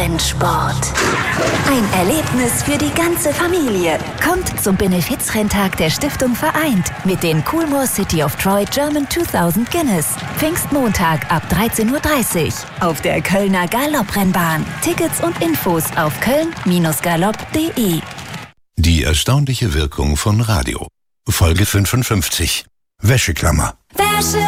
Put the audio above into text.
Rennsport. Ein Erlebnis für die ganze Familie. Kommt zum Benefizrenntag der Stiftung Vereint mit den Coolmore City of Troy German 2000 Guinness. Pfingstmontag ab 13:30 Uhr auf der Kölner Galopprennbahn. Tickets und Infos auf köln-galopp.de. Die erstaunliche Wirkung von Radio. Folge 55. Wäscheklammer. Wäsche